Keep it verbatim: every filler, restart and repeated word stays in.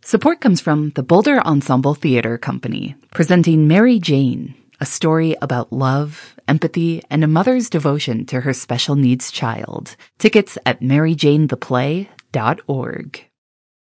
Support comes from the Boulder Ensemble Theater Company, presenting Mary Jane, a story about love, empathy, and a mother's devotion to her special needs child. Tickets at mary jane the play dot org.